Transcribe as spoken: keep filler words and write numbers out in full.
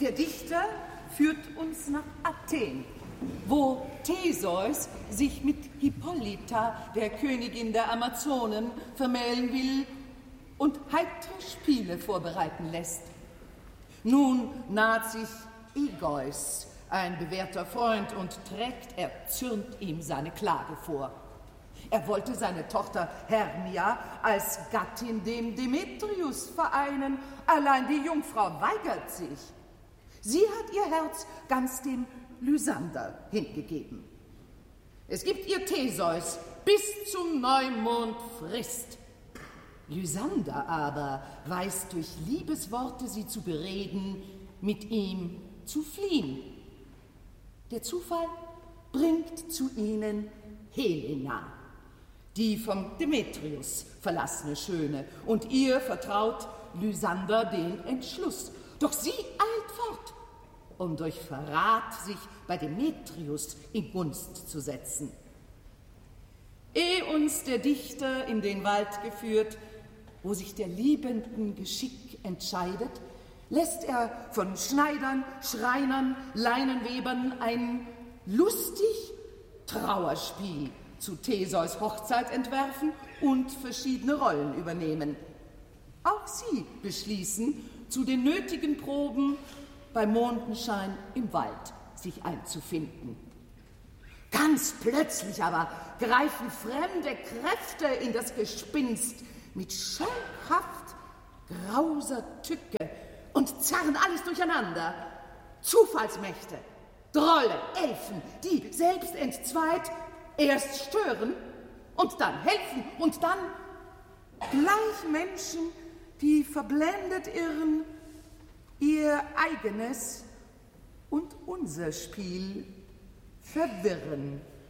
Der Dichter führt uns nach Athen, wo Theseus sich mit Hippolyta, der Königin der Amazonen, vermählen will und heitere Spiele vorbereiten lässt. Nun naht sich Egeus, ein bewährter Freund, und trägt erzürnt ihm seine Klage vor. Er wollte seine Tochter Hermia als Gattin dem Demetrius vereinen, allein die Jungfrau weigert sich. Sie hat ihr Herz ganz dem Lysander hingegeben. Es gibt ihr Theseus bis zum Neumond Frist. Lysander aber weiß durch Liebesworte sie zu bereden, mit ihm zu fliehen. Der Zufall bringt zu ihnen Helena, die vom Demetrius verlassene Schöne, und ihr vertraut Lysander den Entschluss. Doch sie eilt fort, um durch Verrat sich bei Demetrius in Gunst zu setzen. Ehe uns der Dichter in den Wald geführt, wo sich der Liebenden Geschick entscheidet, lässt er von Schneidern, Schreinern, Leinenwebern ein lustig Trauerspiel zu Theseus Hochzeit entwerfen und verschiedene Rollen übernehmen. Auch sie beschließen, zu den nötigen Proben bei Mondenschein im Wald sich einzufinden. Ganz plötzlich aber greifen fremde Kräfte in das Gespinst mit schalkhaft grauser Tücke und zerren alles durcheinander. Zufallsmächte, Drolle, Elfen, die selbst entzweit erst stören und dann helfen und dann gleich Menschen, die verblendet irren, ihr eigenes und unser Spiel verwirren.